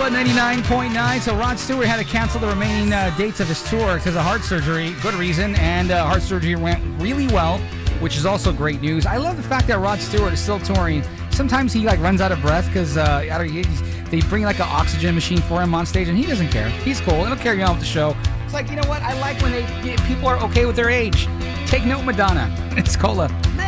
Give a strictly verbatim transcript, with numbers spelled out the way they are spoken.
Cola ninety-nine point nine. So Rod Stewart had to cancel the remaining uh, dates of his tour because of heart surgery. Good reason. And uh, heart surgery went really well, which is also great news. I love the fact that Rod Stewart is still touring. Sometimes he like runs out of breath because uh, they bring like an oxygen machine for him on stage, and he doesn't care. He's cool. It'll carry on with the show. It's like, you know what? I like when they people are okay with their age. Take note, Madonna. It's Cola.